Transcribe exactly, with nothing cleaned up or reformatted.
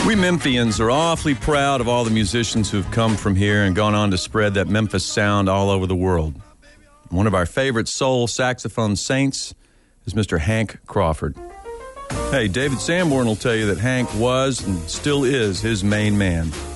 We Memphians are awfully proud of all the musicians who've come from here and gone on to spread that Memphis sound all over the world. One of our favorite soul saxophone saints is Mister Hank Crawford. Hey, David Sanborn will tell you that Hank was and still is his main man.